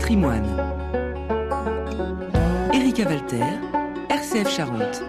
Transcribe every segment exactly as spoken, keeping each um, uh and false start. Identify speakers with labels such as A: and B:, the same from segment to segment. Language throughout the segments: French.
A: patrimoine. Erika Walter, R C F Charente.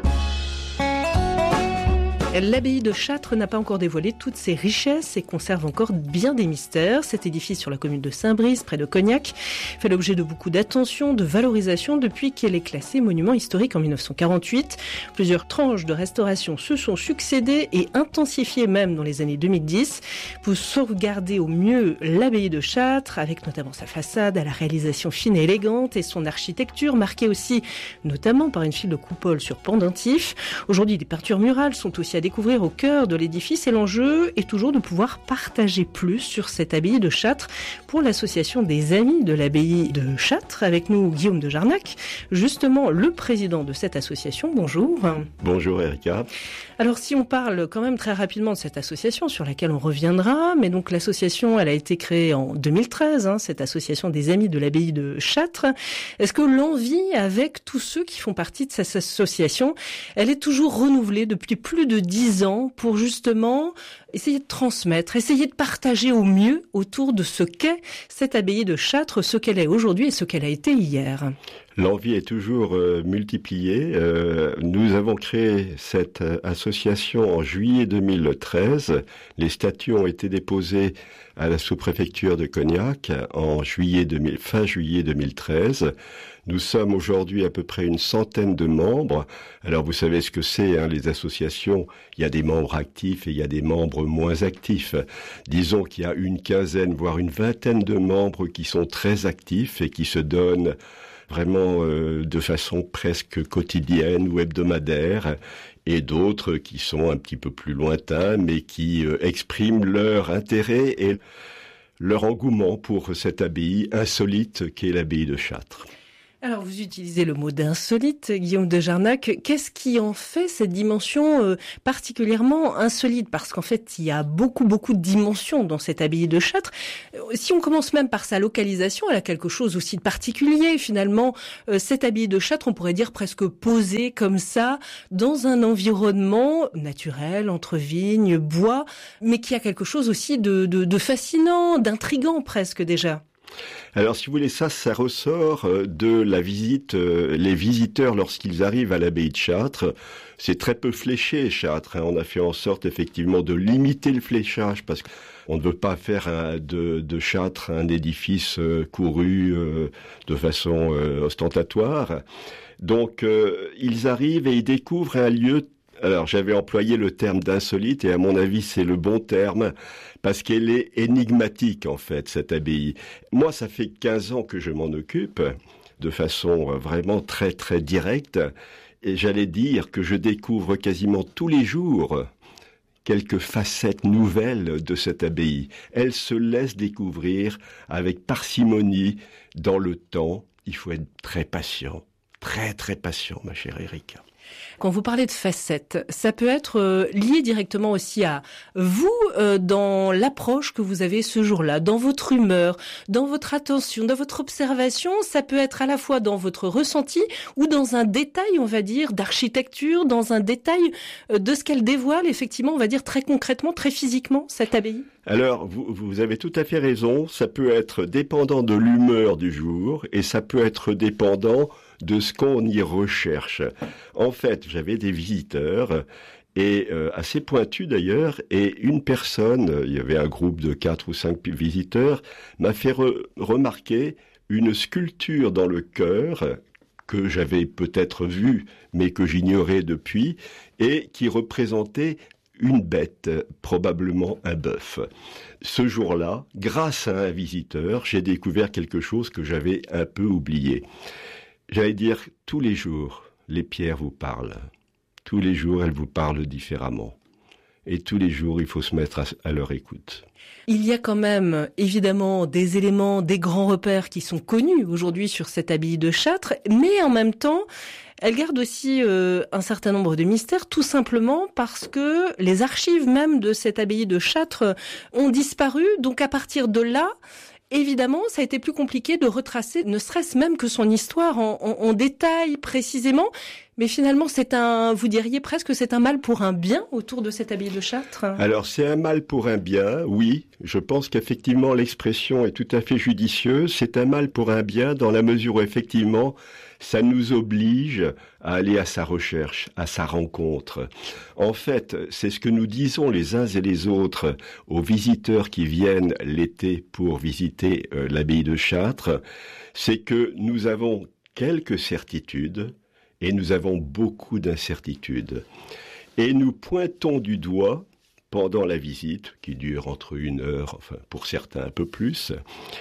B: L'abbaye de Châtres n'a pas encore dévoilé toutes ses richesses et conserve encore bien des mystères. Cet édifice sur la commune de Saint-Brice, près de Cognac, fait l'objet de beaucoup d'attention, de valorisation depuis qu'elle est classée monument historique en dix-neuf cent quarante-huit. Plusieurs tranches de restauration se sont succédées et intensifiées même dans les années deux mille dix pour sauvegarder au mieux l'abbaye de Châtres, avec notamment sa façade à la réalisation fine et élégante et son architecture marquée aussi notamment par une file de coupole sur pendentifs. Aujourd'hui, des peintures murales sont aussi à découvrir au cœur de l'édifice et l'enjeu est toujours de pouvoir partager plus sur cette abbaye de Châtres pour l'association des Amis de l'abbaye de Châtres. Avec nous, Guillaume de Jarnac, justement le président de cette association. Bonjour.
C: Bonjour Erika.
B: Alors si on parle quand même très rapidement de cette association sur laquelle on reviendra, mais donc l'association elle a été créée en deux mille treize, hein, cette association des Amis de l'abbaye de Châtres. Est-ce que l'envie avec tous ceux qui font partie de cette association, elle est toujours renouvelée depuis plus de dix ans pour justement essayer de transmettre, essayer de partager au mieux autour de ce qu'est cette abbaye de Châtres, ce qu'elle est aujourd'hui et ce qu'elle a été hier?
C: L'envie est toujours euh, multipliée. Euh, nous avons créé cette euh, association en juillet deux mille treize. Les statuts ont été déposés à la sous-préfecture de Cognac en juillet deux mille, fin juillet deux mille treize. Nous sommes aujourd'hui à peu près une centaine de membres. Alors vous savez ce que c'est, hein, les associations. Il y a des membres actifs et il y a des membres moins actifs. Disons qu'il y a une quinzaine, voire une vingtaine de membres qui sont très actifs et qui se donnent vraiment euh, de façon presque quotidienne ou hebdomadaire, et d'autres qui sont un petit peu plus lointains, mais qui euh, expriment leur intérêt et leur engouement pour cette abbaye insolite qu'est l'abbaye de Châtres.
B: Alors, vous utilisez le mot d'insolite, Guillaume de Jarnac. Qu'est-ce qui en fait cette dimension euh, particulièrement insolite? Parce qu'en fait, il y a beaucoup, beaucoup de dimensions dans cette abbaye de Châtres. Si on commence même par sa localisation, elle a quelque chose aussi de particulier. Finalement, euh, cette abbaye de Châtres, on pourrait dire presque posée comme ça, dans un environnement naturel, entre vignes, bois, mais qui a quelque chose aussi de, de, de fascinant, d'intriguant presque déjà.
C: Alors, si vous voulez, ça, ça ressort de la visite. Euh, les visiteurs, lorsqu'ils arrivent à l'abbaye de Châtres, c'est très peu fléché, Châtres. Hein. On a fait en sorte, effectivement, de limiter le fléchage parce qu'on ne veut pas faire un, de, de Châtres un édifice euh, couru euh, de façon euh, ostentatoire. Donc, euh, ils arrivent et ils découvrent un lieu. Alors, j'avais employé le terme d'insolite et à mon avis, c'est le bon terme parce qu'elle est énigmatique, en fait, cette abbaye. Moi, ça fait quinze ans que je m'en occupe de façon vraiment très, très directe et j'allais dire que je découvre quasiment tous les jours quelques facettes nouvelles de cette abbaye. Elle se laisse découvrir avec parcimonie dans le temps. Il faut être très patient, très, très patient, ma chère Erika.
B: Quand vous parlez de facettes, ça peut être euh, lié directement aussi à vous euh, dans l'approche que vous avez ce jour-là, dans votre humeur, dans votre attention, dans votre observation. Ça peut être à la fois dans votre ressenti ou dans un détail, on va dire, d'architecture, dans un détail euh, de ce qu'elle dévoile, effectivement, on va dire très concrètement, très physiquement, cette abbaye.
C: Alors, vous, vous avez tout à fait raison. Ça peut être dépendant de l'humeur du jour et ça peut être dépendant de ce qu'on y recherche. En fait, j'avais des visiteurs, et euh, assez pointus d'ailleurs, et une personne, il y avait un groupe de quatre ou cinq visiteurs, m'a fait re- remarquer une sculpture dans le chœur que j'avais peut-être vue, mais que j'ignorais depuis, et qui représentait une bête, probablement un bœuf. Ce jour-là, grâce à un visiteur, j'ai découvert quelque chose que j'avais un peu oublié. J'allais dire, tous les jours, les pierres vous parlent. Tous les jours, elles vous parlent différemment. Et tous les jours, il faut se mettre à, à leur écoute.
B: Il y a quand même, évidemment, des éléments, des grands repères qui sont connus aujourd'hui sur cette abbaye de Châtres, mais en même temps, elle garde aussi euh, un certain nombre de mystères, tout simplement parce que les archives même de cette abbaye de Châtres ont disparu. Donc à partir de là, évidemment, ça a été plus compliqué de retracer, ne serait-ce même que son histoire en, en, en détail précisément. Mais finalement, c'est un, vous diriez presque que c'est un mal pour un bien autour de cette abbaye de Châtres?
C: Alors, c'est un mal pour un bien, oui. Je pense qu'effectivement, l'expression est tout à fait judicieuse. C'est un mal pour un bien dans la mesure où, effectivement, ça nous oblige à aller à sa recherche, à sa rencontre. En fait, c'est ce que nous disons les uns et les autres aux visiteurs qui viennent l'été pour visiter euh, l'abbaye de Châtres, c'est que nous avons quelques certitudes, et nous avons beaucoup d'incertitudes. Et nous pointons du doigt, pendant la visite, qui dure entre une heure, enfin pour certains un peu plus,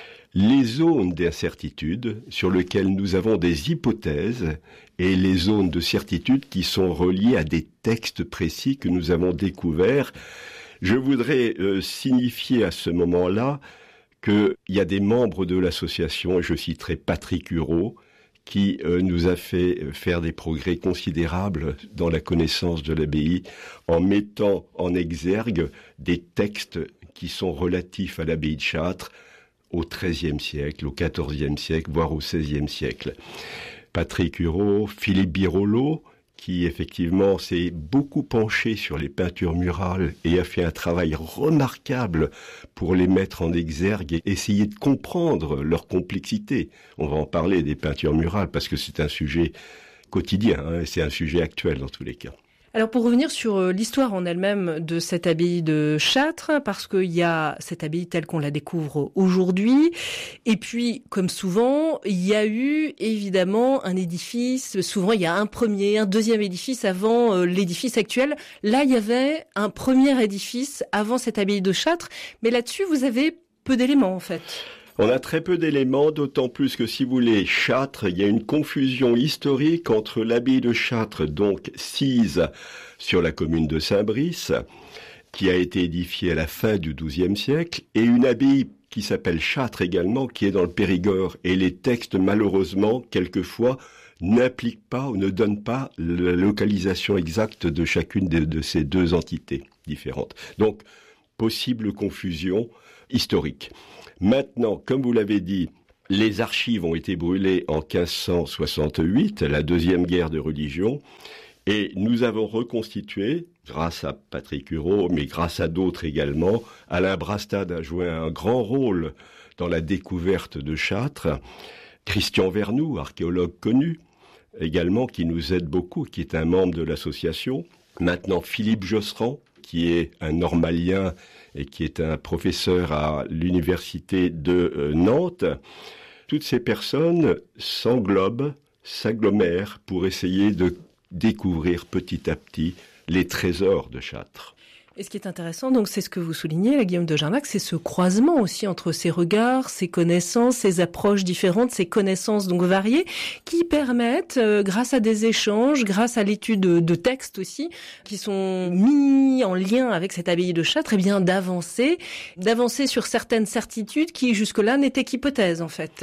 C: les zones d'incertitude sur lesquelles nous avons des hypothèses et les zones de certitude qui sont reliées à des textes précis que nous avons découverts. Je voudrais euh, signifier à ce moment-là qu'il y a des membres de l'association, et je citerai Patrick Hureau, qui euh, nous a fait faire des progrès considérables dans la connaissance de l'abbaye en mettant en exergue des textes qui sont relatifs à l'abbaye de Châtres au treizième siècle, au quatorzième siècle, voire au seizième siècle. Patrick Hureau, Philippe Birolleau, qui effectivement s'est beaucoup penché sur les peintures murales et a fait un travail remarquable pour les mettre en exergue et essayer de comprendre leur complexité. On va en parler des peintures murales parce que c'est un sujet quotidien, hein, et c'est un sujet actuel dans tous les cas.
B: Alors pour revenir sur l'histoire en elle-même de cette abbaye de Châtres, parce qu'il y a cette abbaye telle qu'on la découvre aujourd'hui, et puis comme souvent, il y a eu évidemment un édifice, souvent il y a un premier, un deuxième édifice avant euh, l'édifice actuel. Là, il y avait un premier édifice avant cette abbaye de Châtres, mais là-dessus, vous avez peu d'éléments en fait.
C: On a très peu d'éléments, d'autant plus que si vous voulez, Châtres, il y a une confusion historique entre l'abbaye de Châtres, donc sise sur la commune de Saint-Brice, qui a été édifiée à la fin du douzième siècle, et une abbaye qui s'appelle Châtres également, qui est dans le Périgord. Et les textes, malheureusement, quelquefois, n'impliquent pas ou ne donnent pas la localisation exacte de chacune de, de ces deux entités différentes. Donc, possible confusion historique. Maintenant, comme vous l'avez dit, les archives ont été brûlées en quinze cent soixante-huit, la deuxième guerre de religion, et nous avons reconstitué, grâce à Patrick Hureau, mais grâce à d'autres également. Alain Brastad a joué un grand rôle dans la découverte de Châtres. Christian Vernoux, archéologue connu, également, qui nous aide beaucoup, qui est un membre de l'association. Maintenant, Philippe Josserand, qui est un normalien et qui est un professeur à l'université de euh, Nantes. Toutes ces personnes s'englobent, s'agglomèrent pour essayer de découvrir petit à petit les trésors de Châtres.
B: Et ce qui est intéressant, donc, c'est ce que vous soulignez, la Guillaume de Jarnac, c'est ce croisement aussi entre ces regards, ces connaissances, ces approches différentes, ces connaissances donc variées, qui permettent, euh, grâce à des échanges, grâce à l'étude de, de textes aussi, qui sont mis en lien avec cette abbaye de Châtres, eh bien, d'avancer, d'avancer sur certaines certitudes qui jusque-là n'étaient qu'hypothèses, en fait.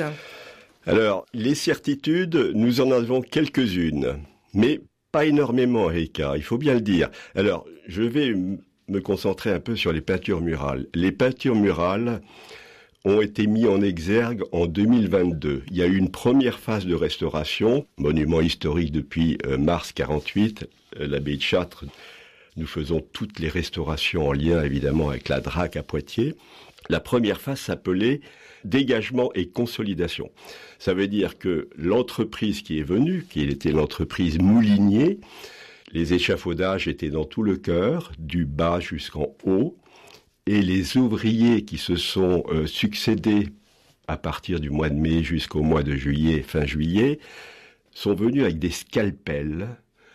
C: Alors, les certitudes, nous en avons quelques-unes, mais pas énormément, Erika, il faut bien le dire. Alors, je vais me concentrer un peu sur les peintures murales. Les peintures murales ont été mises en exergue en deux mille vingt-deux. Il y a eu une première phase de restauration, monument historique depuis euh, mars quarante-huit, euh, l'abbaye de Châtres. Nous faisons toutes les restaurations en lien évidemment avec la D R A C à Poitiers. La première phase s'appelait dégagement et consolidation. Ça veut dire que l'entreprise qui est venue, qui était l'entreprise Moulinier, les échafaudages étaient dans tout le chœur, du bas jusqu'en haut, et les ouvriers qui se sont euh, succédés à partir du mois de mai jusqu'au mois de juillet, fin juillet, sont venus avec des scalpels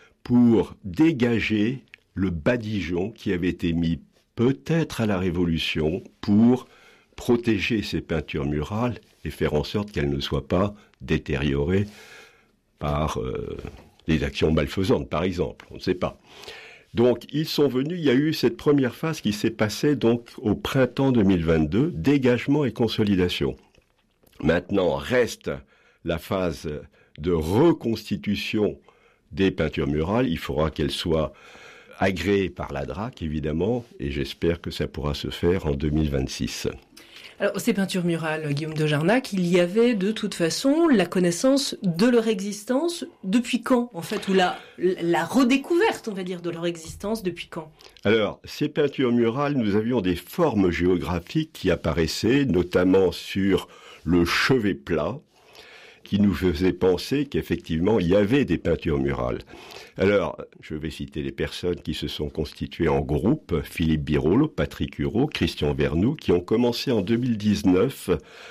C: pour dégager le badigeon qui avait été mis peut-être à la Révolution pour protéger ces peintures murales et faire en sorte qu'elles ne soient pas détériorées par euh, des actions malfaisantes, par exemple, on ne sait pas. Donc, ils sont venus, il y a eu cette première phase qui s'est passée donc au printemps deux mille vingt-deux, dégagement et consolidation. Maintenant, reste la phase de reconstitution des peintures murales. Il faudra qu'elles soient agréées par la D R A C, évidemment, et j'espère que ça pourra se faire en deux mille vingt-six.
B: Alors, ces peintures murales, Guillaume de Jarnac, il y avait de toute façon la connaissance de leur existence depuis quand, en fait, ou la, la redécouverte, on va dire, de leur existence depuis quand?
C: Alors, ces peintures murales, nous avions des formes géographiques qui apparaissaient, notamment sur le chevet plat, qui nous faisait penser qu'effectivement, il y avait des peintures murales. Alors, je vais citer les personnes qui se sont constituées en groupe, Philippe Birolleau, Patrick Hureau, Christian Vernoux, qui ont commencé en deux mille dix-neuf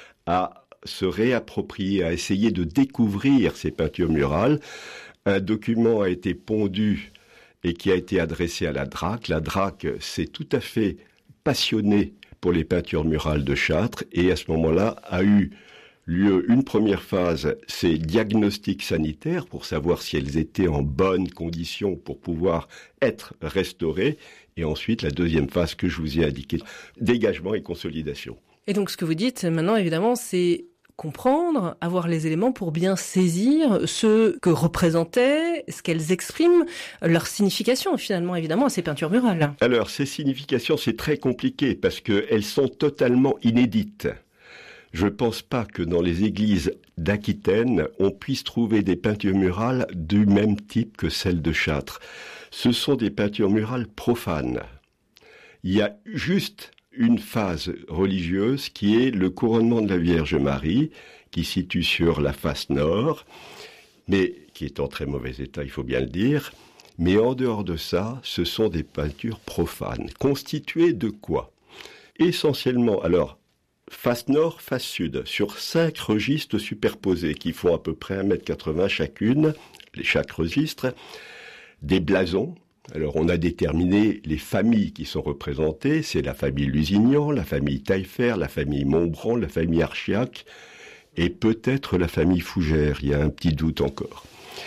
C: à se réapproprier, à essayer de découvrir ces peintures murales. Un document a été pondu et qui a été adressé à la D R A C. La D R A C s'est tout à fait passionnée pour les peintures murales de Châtres et à ce moment-là a eu lieu une première phase, c'est diagnostic sanitaire pour savoir si elles étaient en bonne condition pour pouvoir être restaurées. Et ensuite, la deuxième phase que je vous ai indiquée, dégagement et consolidation.
B: Et donc, ce que vous dites maintenant, évidemment, c'est comprendre, avoir les éléments pour bien saisir ce que représentaient, ce qu'elles expriment, leur signification, finalement, évidemment, à ces peintures murales.
C: Alors, ces significations, c'est très compliqué parce qu'elles sont totalement inédites. Je ne pense pas que dans les églises d'Aquitaine, on puisse trouver des peintures murales du même type que celles de Châtres. Ce sont des peintures murales profanes. Il y a juste une phase religieuse qui est le couronnement de la Vierge Marie, qui se situe sur la face nord, mais qui est en très mauvais état, il faut bien le dire. Mais en dehors de ça, ce sont des peintures profanes. Constituées de quoi? Essentiellement, alors, face nord, face sud, sur cinq registres superposés qui font à peu près un mètre quatre-vingts chacune, les chaque registre, des blasons. Alors on a déterminé les familles qui sont représentées, c'est la famille Lusignan, la famille Taillefer, la famille Montbran, la famille Archiac et peut-être la famille Fougère, il y a un petit doute encore.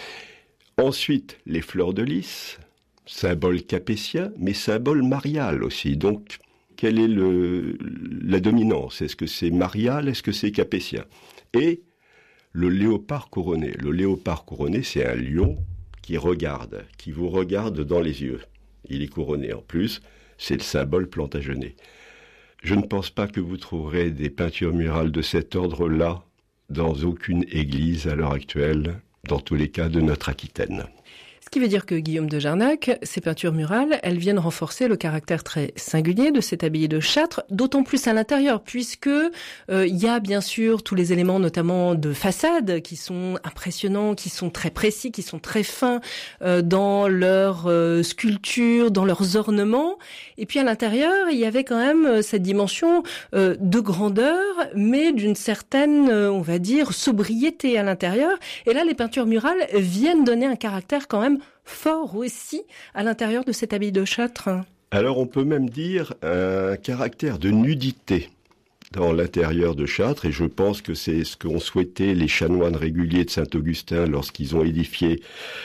C: Ensuite, les fleurs de lys, symbole capétien, mais symbole marial aussi, donc quelle est le, la dominance? Est-ce que c'est marial? Est-ce que c'est capétien? Et le léopard couronné. Le léopard couronné, c'est un lion qui regarde, qui vous regarde dans les yeux. Il est couronné en plus, c'est le symbole Plantagenet. Je ne pense pas que vous trouverez des peintures murales de cet ordre-là dans aucune église à l'heure actuelle, dans tous les cas de notre Aquitaine.
B: Ce qui veut dire que Guillaume de Jarnac, ces peintures murales, elles viennent renforcer le caractère très singulier de cette abbaye de Châtres, d'autant plus à l'intérieur, puisque euh, il y a bien sûr tous les éléments, notamment de façade, qui sont impressionnants, qui sont très précis, qui sont très fins euh, dans leurs euh, sculptures, dans leurs ornements. Et puis à l'intérieur, il y avait quand même cette dimension euh, de grandeur, mais d'une certaine, euh, on va dire, sobriété à l'intérieur. Et là, les peintures murales viennent donner un caractère quand même fort aussi à l'intérieur de cette abbaye de Châtres.
C: Alors on peut même dire un caractère de nudité dans l'intérieur de Châtres, et je pense que c'est ce qu'ont souhaité les chanoines réguliers de Saint-Augustin lorsqu'ils ont édifié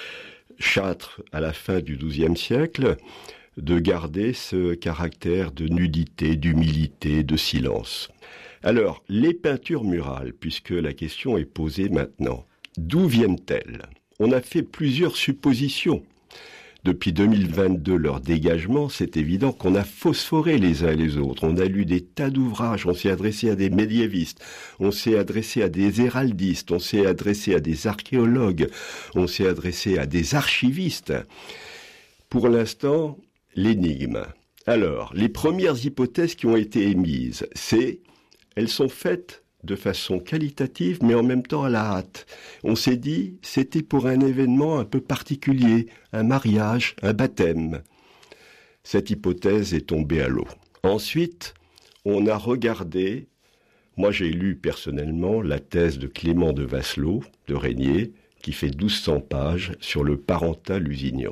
C: Châtres à la fin du douzième siècle, de garder ce caractère de nudité, d'humilité, de silence. Alors, les peintures murales, puisque la question est posée maintenant, d'où viennent-elles? On a fait plusieurs suppositions. Depuis deux mille vingt-deux, leur dégagement, c'est évident qu'on a phosphoré les uns et les autres. On a lu des tas d'ouvrages, on s'est adressé à des médiévistes, on s'est adressé à des héraldistes, on s'est adressé à des archéologues, on s'est adressé à des archivistes. Pour l'instant, l'énigme. Alors, les premières hypothèses qui ont été émises, c'est, elles sont faites de façon qualitative, mais en même temps à la hâte. On s'est dit, c'était pour un événement un peu particulier, un mariage, un baptême. Cette hypothèse est tombée à l'eau. Ensuite, on a regardé, moi j'ai lu personnellement la thèse de Clément de Vasselot, de Régnier, qui fait douze cents pages sur le parentat lusignan.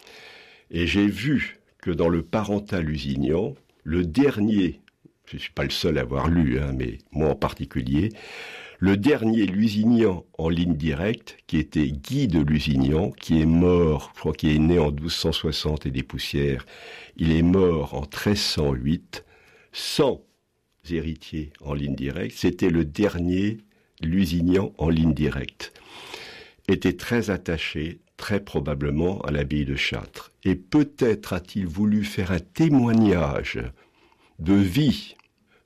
C: Et j'ai vu que dans le parentat lusignan, le dernier, je ne suis pas le seul à avoir lu, hein, mais moi en particulier, le dernier Lusignan en ligne directe, qui était Guy de Lusignan, qui est mort, je crois qu'il est né en douze cent soixante et des poussières, il est mort en treize cent huit, sans héritier en ligne directe, c'était le dernier Lusignan en ligne directe. Était très attaché, très probablement, à l'abbaye de Châtres. Et peut-être a-t-il voulu faire un témoignage de vie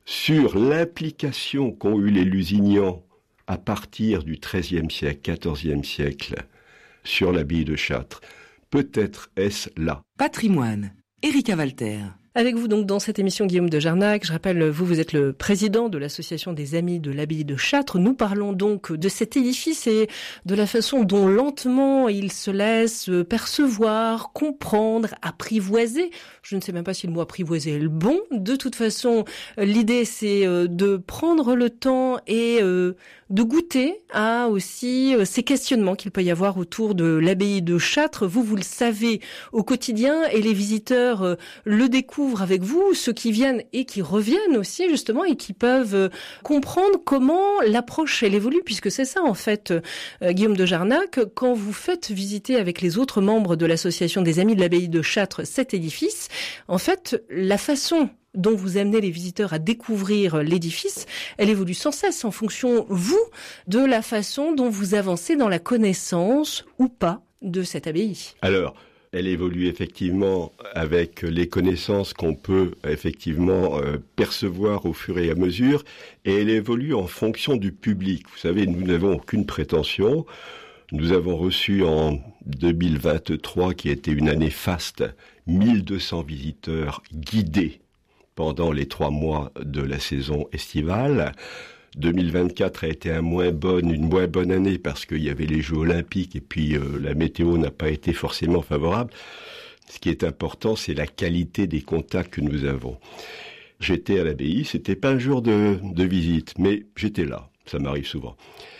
C: sur l'implication qu'ont eu les Lusignan à partir du treizième siècle, quatorzième siècle, sur l'abbaye de Châtres. Peut-être est-ce là.
A: Patrimoine, Erika Walter.
B: Avec vous donc dans cette émission, Guillaume de Jarnac. Je rappelle, vous, vous êtes le président de l'association des Amis de l'Abbaye de Châtres. Nous parlons donc de cet édifice et de la façon dont lentement il se laisse percevoir, comprendre, apprivoiser. Je ne sais même pas si le mot apprivoiser est le bon. De toute façon, l'idée c'est de prendre le temps et de goûter à aussi ces questionnements qu'il peut y avoir autour de l'Abbaye de Châtres. Vous, vous le savez au quotidien et les visiteurs le découvrent avec vous, ceux qui viennent et qui reviennent aussi justement et qui peuvent comprendre comment l'approche elle évolue, puisque c'est ça en fait, euh, Guillaume de Jarnac, quand vous faites visiter avec les autres membres de l'association des Amis de l'Abbaye de Châtres cet édifice, en fait la façon dont vous amenez les visiteurs à découvrir l'édifice, elle évolue sans cesse en fonction, vous, de la façon dont vous avancez dans la connaissance ou pas de cette abbaye.
C: Alors, elle évolue effectivement avec les connaissances qu'on peut effectivement euh, percevoir au fur et à mesure, et elle évolue en fonction du public. Vous savez, nous n'avons aucune prétention. Nous avons reçu en deux mille vingt-trois, qui a été une année faste, mille deux cents visiteurs guidés pendant les trois mois de la saison estivale. deux mille vingt-quatre a été un moins bonne, une moins bonne année parce qu'il y avait les Jeux Olympiques et puis euh, la météo n'a pas été forcément favorable. Ce qui est important, c'est la qualité des contacts que nous avons. J'étais à l'abbaye, c'était pas un jour de, de visite, mais j'étais là, ça m'arrive souvent.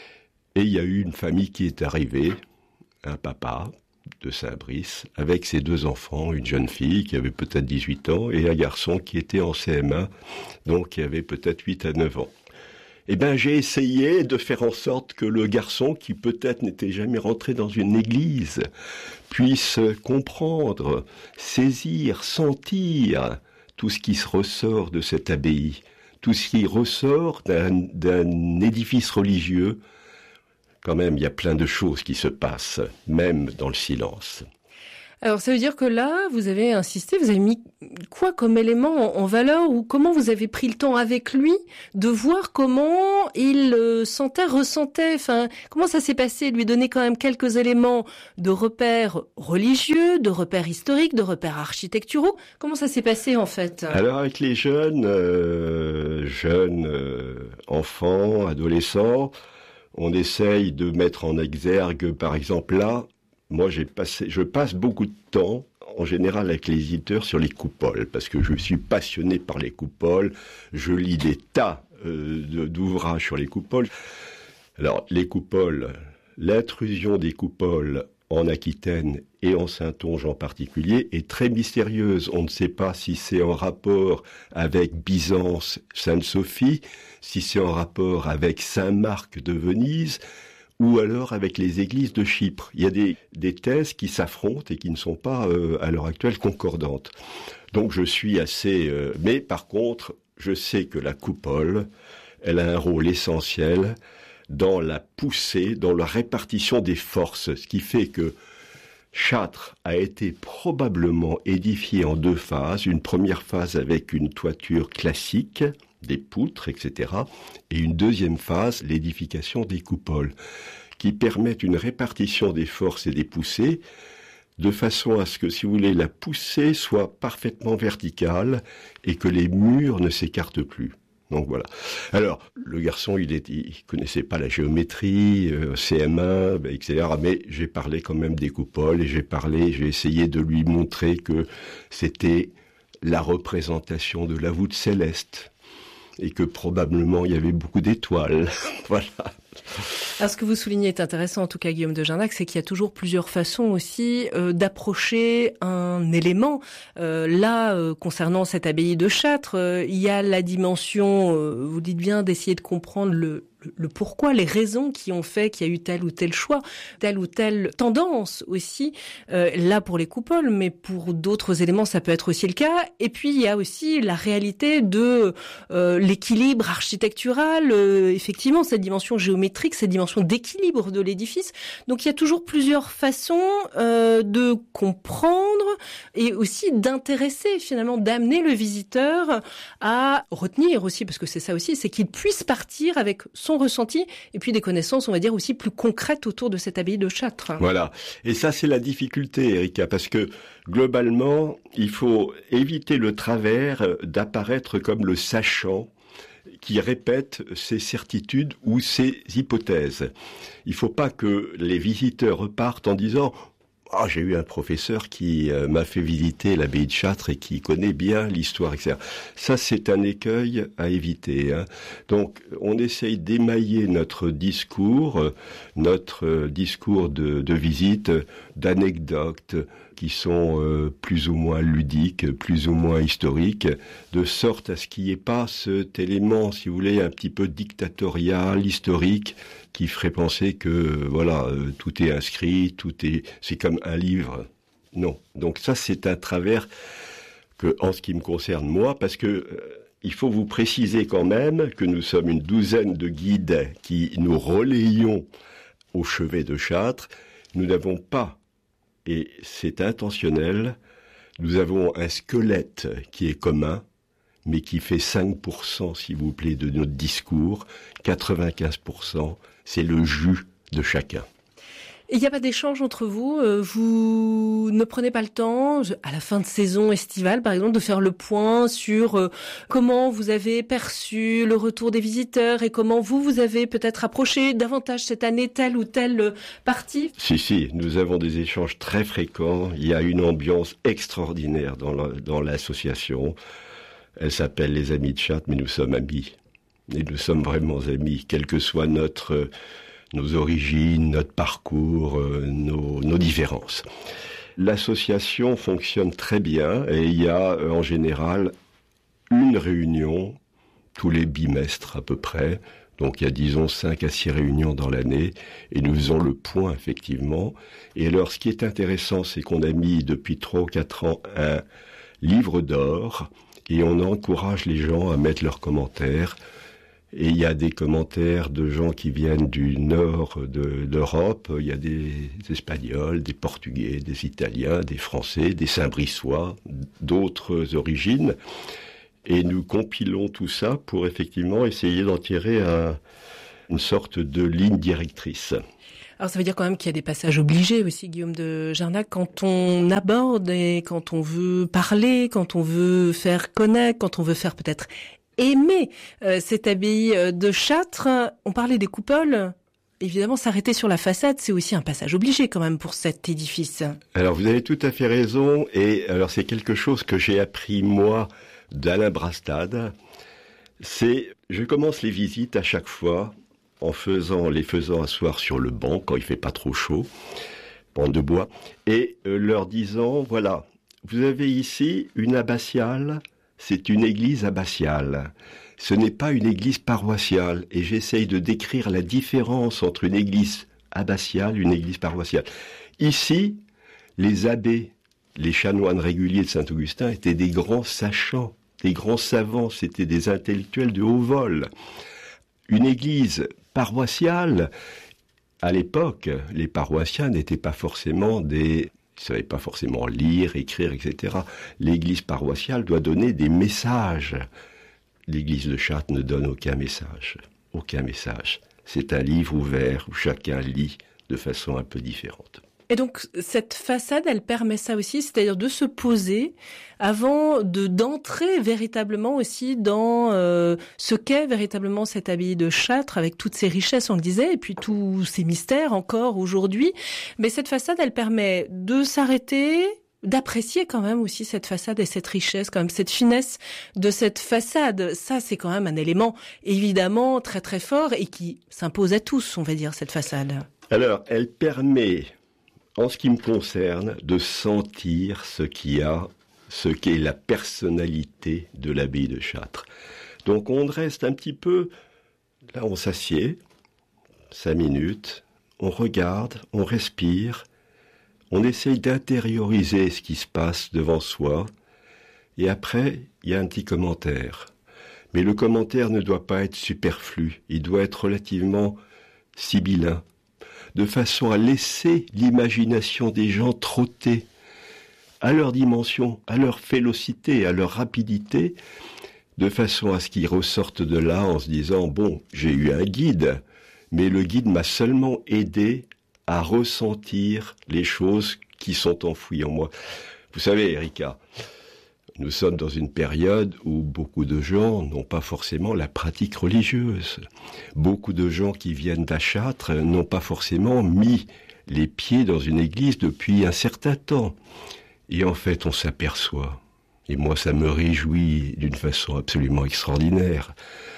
C: Et il y a eu une famille qui est arrivée, un papa de Saint-Brice, avec ses deux enfants, une jeune fille qui avait peut-être dix-huit ans et un garçon qui était en C M un, donc qui avait peut-être huit à neuf ans. Eh ben, j'ai essayé de faire en sorte que le garçon, qui peut-être n'était jamais rentré dans une église, puisse comprendre, saisir, sentir tout ce qui se ressort de cette abbaye, tout ce qui ressort d'un, d'un édifice religieux. Quand même, il y a plein de choses qui se passent, même dans le silence.
B: Alors, ça veut dire que là, vous avez insisté, vous avez mis quoi comme élément en valeur, ou comment vous avez pris le temps avec lui de voir comment il euh, sentait, ressentait, enfin, comment ça s'est passé, lui donner quand même quelques éléments de repères religieux, de repères historiques, de repères architecturaux. Comment ça s'est passé en fait?
C: Alors, avec les jeunes, euh, jeunes euh, enfants, adolescents, on essaye de mettre en exergue, par exemple là, moi, j'ai passé, je passe beaucoup de temps, en général, avec les visiteurs sur les coupoles, parce que je suis passionné par les coupoles. Je lis des tas euh, de, d'ouvrages sur les coupoles. Alors, les coupoles, l'intrusion des coupoles en Aquitaine et en Saintonge en particulier est très mystérieuse. On ne sait pas si c'est en rapport avec Byzance, Sainte-Sophie, si c'est en rapport avec Saint-Marc de Venise, ou alors avec les églises de Chypre. Il y a des, des thèses qui s'affrontent et qui ne sont pas, euh, à l'heure actuelle, concordantes. Donc je suis assez... Euh, mais par contre, je sais que la coupole, elle a un rôle essentiel dans la poussée, dans la répartition des forces, ce qui fait que Châtres a été probablement édifié en deux phases. Une première phase avec une toiture classique, des poutres, et cetera. Et une deuxième phase, l'édification des coupoles, qui permettent une répartition des forces et des poussées, de façon à ce que, si vous voulez, la poussée soit parfaitement verticale et que les murs ne s'écartent plus. Donc voilà. Alors, le garçon, il est, il connaissait pas la géométrie, euh, C M un, et cetera. Mais j'ai parlé quand même des coupoles et j'ai parlé, j'ai essayé de lui montrer que c'était la représentation de la voûte céleste et que probablement il y avait beaucoup d'étoiles. Voilà.
B: Alors, ce que vous soulignez est intéressant, en tout cas, Guillaume de Jarnac, c'est qu'il y a toujours plusieurs façons aussi euh, d'approcher un élément. Euh, là, euh, concernant cette abbaye de Châtres, euh, il y a la dimension, euh, vous dites bien, d'essayer de comprendre le le pourquoi, les raisons qui ont fait qu'il y a eu tel ou tel choix, telle ou telle tendance aussi, euh, là pour les coupoles, mais pour d'autres éléments ça peut être aussi le cas. Et puis il y a aussi la réalité de euh, l'équilibre architectural, euh, effectivement cette dimension géométrique, cette dimension d'équilibre de l'édifice. Donc il y a toujours plusieurs façons euh, de comprendre et aussi d'intéresser finalement, d'amener le visiteur à retenir aussi, parce que c'est ça aussi, c'est qu'il puisse partir avec son ressenti et puis des connaissances, on va dire, aussi plus concrètes autour de cette abbaye de Châtres.
C: Voilà. Et ça, c'est la difficulté, Erika, parce que globalement, il faut éviter le travers d'apparaître comme le sachant qui répète ses certitudes ou ses hypothèses. Il ne faut pas que les visiteurs repartent en disant « Ah, j'ai eu un professeur qui euh, m'a fait visiter l'abbaye de Châtres et qui connaît bien l'histoire, et cetera » Ça, c'est un écueil à éviter. Hein. Donc, on essaye d'émailler notre discours, euh, notre euh, discours de, de visite, d'anecdotes qui sont euh, plus ou moins ludiques, plus ou moins historiques, de sorte à ce qu'il n'y ait pas cet élément, si vous voulez, un petit peu dictatorial, historique, qui ferait penser que voilà, euh, tout est inscrit, tout est, c'est comme un livre. Non. Donc ça, c'est un travers que, en ce qui me concerne moi, parce que euh, il faut vous préciser quand même que nous sommes une douzaine de guides qui nous relayons au chevet de Châtres. Nous n'avons pas, et c'est intentionnel, nous avons un squelette qui est commun, mais qui fait cinq pour cent, s'il vous plaît, de notre discours. quatre-vingt-quinze pour cent, c'est le jus de chacun.
B: Et il n'y a pas d'échange entre vous? Vous ne prenez pas le temps, à la fin de saison estivale, par exemple, de faire le point sur comment vous avez perçu le retour des visiteurs et comment vous, vous avez peut-être approché davantage cette année telle ou telle partie?
C: Si, si, nous avons des échanges très fréquents. Il y a une ambiance extraordinaire dans, la, dans l'association. Elle s'appelle les Amis de Châtres, mais nous sommes amis. Et nous sommes vraiment amis, quelle que soit notre, nos origines, notre parcours, euh, nos, nos différences. L'association fonctionne très bien et il y a en général une réunion tous les bimestres à peu près. Donc il y a disons cinq à six réunions dans l'année et nous faisons le point effectivement. Et alors ce qui est intéressant, c'est qu'on a mis depuis trois ou quatre ans un livre d'or et on encourage les gens à mettre leurs commentaires. Et il y a des commentaires de gens qui viennent du nord de l'Europe. Il y a des Espagnols, des Portugais, des Italiens, des Français, des Saint-Brissois, d'autres origines. Et nous compilons tout ça pour effectivement essayer d'en tirer un, une sorte de ligne directrice.
B: Alors ça veut dire quand même qu'il y a des passages obligés aussi, Guillaume de Jarnac, quand on aborde et quand on veut parler, quand on veut faire connaître, quand on veut faire peut-être aimer euh, cette abbaye de Châtres. On parlait des coupoles. Évidemment, s'arrêter sur la façade, c'est aussi un passage obligé quand même pour cet édifice.
C: Alors vous avez tout à fait raison. Et alors c'est quelque chose que j'ai appris moi d'Alain Brastad. C'est, je commence les visites à chaque fois en faisant, les faisant asseoir sur le banc quand il fait pas trop chaud, banc de bois, et euh, leur disant voilà, vous avez ici une abbatiale. C'est une église abbatiale. Ce n'est pas une église paroissiale. Et j'essaye de décrire la différence entre une église abbatiale et une église paroissiale. Ici, les abbés, les chanoines réguliers de Saint-Augustin étaient des grands sachants, des grands savants, c'était des intellectuels de haut vol. Une église paroissiale, à l'époque, les paroissiens n'étaient pas forcément des... Ils ne savaient pas forcément lire, écrire, et cetera. L'église paroissiale doit donner des messages. L'église de Châtres ne donne aucun message. Aucun message. C'est un livre ouvert où chacun lit de façon un peu différente.
B: Et donc, cette façade, elle permet ça aussi, c'est-à-dire de se poser avant de d'entrer véritablement aussi dans euh, ce qu'est véritablement cette abbaye de Châtres, avec toutes ses richesses, on le disait, et puis tous ses mystères encore aujourd'hui. Mais cette façade, elle permet de s'arrêter, d'apprécier quand même aussi cette façade et cette richesse, quand même cette finesse de cette façade. Ça, c'est quand même un élément évidemment très très fort et qui s'impose à tous, on va dire, cette façade.
C: Alors, elle permet... En ce qui me concerne, de sentir ce qu'il y a, ce qu'est la personnalité de l'abbaye de Châtres. Donc on reste un petit peu, là on s'assied, cinq minutes, on regarde, on respire, on essaye d'intérioriser ce qui se passe devant soi, et après il y a un petit commentaire. Mais le commentaire ne doit pas être superflu, il doit être relativement sibyllin, de façon à laisser l'imagination des gens trotter à leur dimension, à leur vélocité, à leur rapidité, de façon à ce qu'ils ressortent de là en se disant « Bon, j'ai eu un guide, mais le guide m'a seulement aidé à ressentir les choses qui sont enfouies en moi. » Vous savez, Erika, nous sommes dans une période où beaucoup de gens n'ont pas forcément la pratique religieuse. Beaucoup de gens qui viennent d'Achâtres n'ont pas forcément mis les pieds dans une église depuis un certain temps. Et en fait, on s'aperçoit, et moi ça me réjouit d'une façon absolument extraordinaire,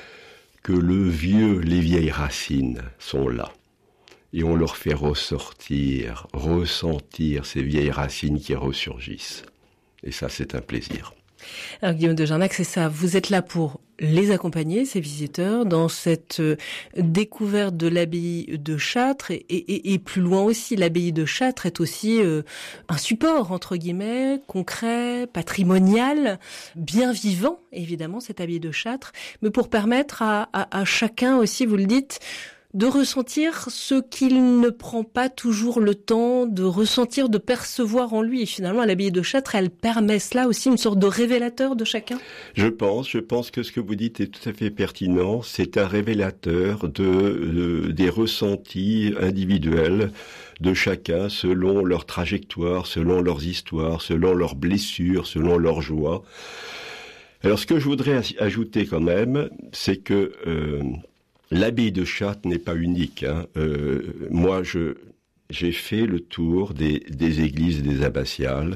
C: que le vieux, les vieilles racines sont là. Et on leur fait ressortir, ressentir ces vieilles racines qui ressurgissent. Et ça, c'est un plaisir.
B: Alors Guillaume de Jarnac, c'est ça, vous êtes là pour les accompagner, ces visiteurs, dans cette euh, découverte de l'abbaye de Châtres, et, et, et plus loin aussi, l'abbaye de Châtres est aussi euh, un support, entre guillemets, concret, patrimonial, bien vivant, évidemment, cette abbaye de Châtres, mais pour permettre à, à, à chacun aussi, vous le dites, de ressentir ce qu'il ne prend pas toujours le temps de ressentir, de percevoir en lui. Et finalement, l'abbaye de Châtres, elle permet cela aussi, une sorte de révélateur de chacun.
C: Je pense, je pense que ce que vous dites est tout à fait pertinent. C'est un révélateur de, de des ressentis individuels de chacun selon leur trajectoire, selon leurs histoires, selon leurs blessures, selon leurs joies. Alors, ce que je voudrais ajouter quand même, c'est que euh, l'abbaye de Châtres n'est pas unique. Hein. Euh, moi, je, j'ai fait le tour des, des églises et des abbatiales.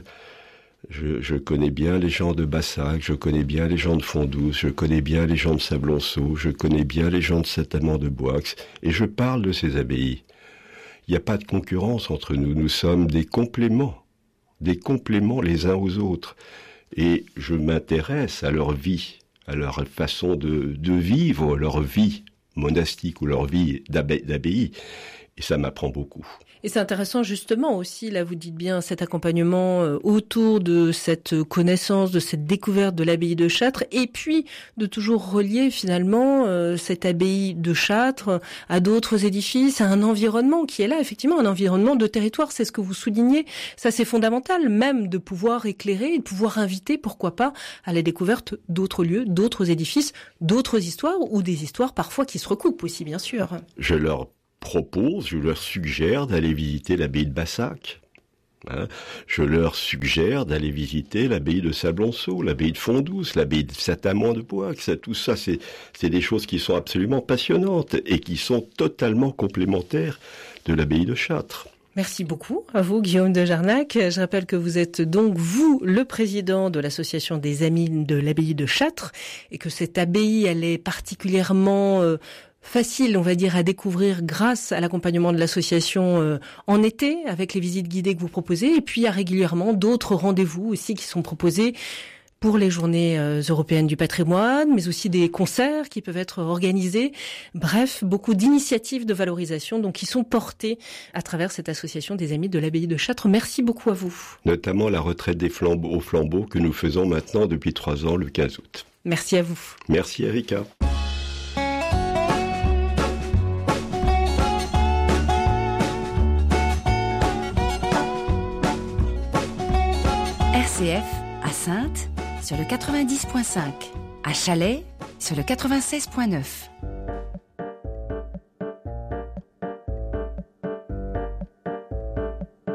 C: Je, je connais bien les gens de Bassac, je connais bien les gens de Fondouce, je connais bien les gens de Sablonceau, je connais bien les gens de Saint-Amand-de-Boix, et je parle de ces abbayes. Il n'y a pas de concurrence entre nous, nous sommes des compléments, des compléments les uns aux autres. Et je m'intéresse à leur vie, à leur façon de, de vivre leur vie monastique ou leur vie d'abbaye, et ça m'apprend beaucoup.
B: Et c'est intéressant justement aussi, là vous dites bien, cet accompagnement autour de cette connaissance, de cette découverte de l'abbaye de Châtres, et puis de toujours relier finalement euh, cette abbaye de Châtres à d'autres édifices, à un environnement qui est là, effectivement, un environnement de territoire, c'est ce que vous soulignez, ça c'est fondamental, même de pouvoir éclairer, de pouvoir inviter, pourquoi pas, à la découverte d'autres lieux, d'autres édifices, d'autres histoires, ou des histoires parfois qui se recoupent aussi, bien sûr.
C: Je leur propose, je leur suggère d'aller visiter l'abbaye de Bassac. Hein. Je leur suggère d'aller visiter l'abbaye de Sablonceau, l'abbaye de Fondouce, l'abbaye de Saint-Amand-de-Boix. Tout ça, c'est, c'est des choses qui sont absolument passionnantes et qui sont totalement complémentaires de l'abbaye de Châtres.
B: Merci beaucoup à vous, Guillaume de Jarnac. Je rappelle que vous êtes donc, vous, le président de l'association des Amis de l'abbaye de Châtres, et que cette abbaye, elle est particulièrement euh, facile, on va dire, à découvrir grâce à l'accompagnement de l'association euh, en été, avec les visites guidées que vous proposez, et puis il y a régulièrement d'autres rendez-vous aussi qui sont proposés pour les journées euh, européennes du patrimoine, mais aussi des concerts qui peuvent être organisés. Bref, beaucoup d'initiatives de valorisation donc qui sont portées à travers cette association des Amis de l'abbaye de Châtres. Merci beaucoup à vous.
C: Notamment la retraite des flambeaux, aux flambeaux que nous faisons maintenant depuis trois ans, le quinze août.
B: Merci à vous.
C: Merci Erika.
D: R C F à Saintes sur le quatre-vingt-dix point cinq, à Chalais sur le quatre-vingt-seize point neuf.